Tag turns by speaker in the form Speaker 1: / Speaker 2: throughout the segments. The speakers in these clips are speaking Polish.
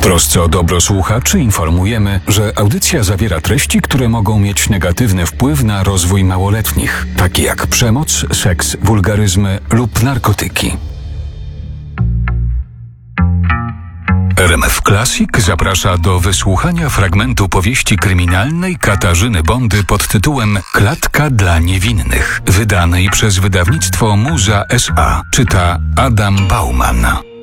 Speaker 1: trosce o dobro słuchaczy informujemy, że audycja zawiera treści, które mogą mieć negatywny wpływ na rozwój małoletnich, takie jak przemoc, seks, wulgaryzmy lub narkotyki. RMF Classic zaprasza do wysłuchania fragmentu powieści kryminalnej Katarzyny Bondy pod tytułem Klatka dla niewinnych, wydanej przez wydawnictwo Muza S.A. Czyta Adam Bauman.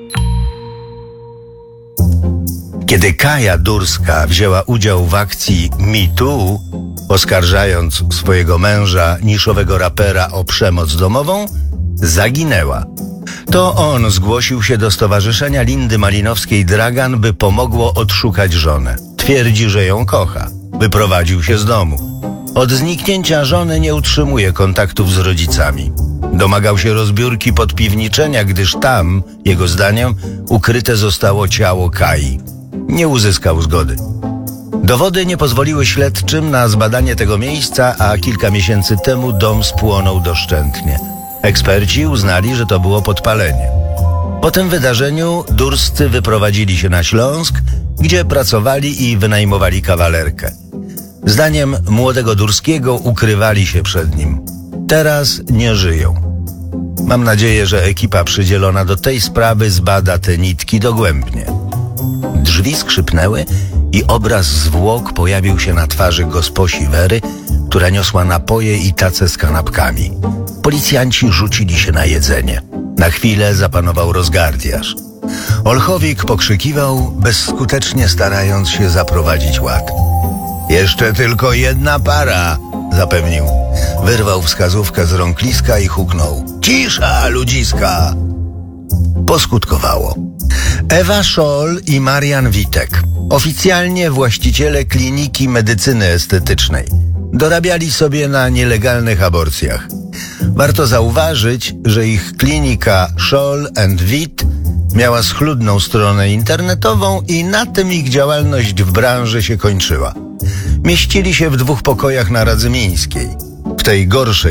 Speaker 2: Kiedy Kaja Durska wzięła udział w akcji Me Too, oskarżając swojego męża, niszowego rapera, o przemoc domową, zaginęła. To on zgłosił się do Stowarzyszenia Lindy Malinowskiej-Dragan, by pomogło odszukać żonę. Twierdzi, że ją kocha. Wyprowadził się z domu. Od zniknięcia żony nie utrzymuje kontaktów z rodzicami. Domagał się rozbiórki podpiwniczenia, gdyż tam, jego zdaniem, ukryte zostało ciało Kai. Nie uzyskał zgody. Dowody nie pozwoliły śledczym na zbadanie tego miejsca, a kilka miesięcy temu dom spłonął doszczętnie. Eksperci uznali, że to było podpalenie. Po tym wydarzeniu Durscy wyprowadzili się na Śląsk, gdzie pracowali i wynajmowali kawalerkę. Zdaniem młodego Durskiego ukrywali się przed nim. Teraz nie żyją. Mam nadzieję, że ekipa przydzielona do tej sprawy zbada te nitki dogłębnie. Drzwi skrzypnęły i obraz zwłok pojawił się na twarzy gosposi Wery, która niosła napoje i tace z kanapkami. Policjanci rzucili się na jedzenie. Na chwilę zapanował rozgardiaż. Olchowik pokrzykiwał, bezskutecznie starając się zaprowadzić ład. Jeszcze tylko jedna para, zapewnił. Wyrwał wskazówkę z rąk Liska i huknął. Cisza, ludziska! Poskutkowało. Ewa Scholl i Marian Witek, oficjalnie właściciele kliniki medycyny estetycznej, dorabiali sobie na nielegalnych aborcjach. Warto zauważyć, że ich klinika Scholl & Witt miała schludną stronę internetową i na tym ich działalność w branży się kończyła. Mieścili się w 2 pokojach na Radzymińskiej. W tej gorszej